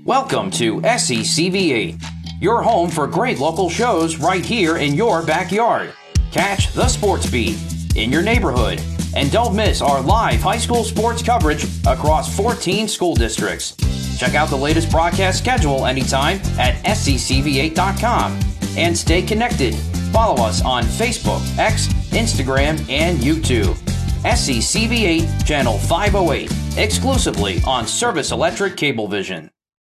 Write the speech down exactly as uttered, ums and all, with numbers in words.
Welcome to S C C V eight, your home for great local shows right here in your backyard. Catch the Sports Beat in your neighborhood, and don't miss our live high school sports coverage across fourteen school districts. Check out the latest broadcast schedule anytime at S C C V eight dot com and stay connected. Follow us on Facebook, X, Instagram, and YouTube. S C C V eight Channel five oh eight, exclusively on Service Electric Cablevision.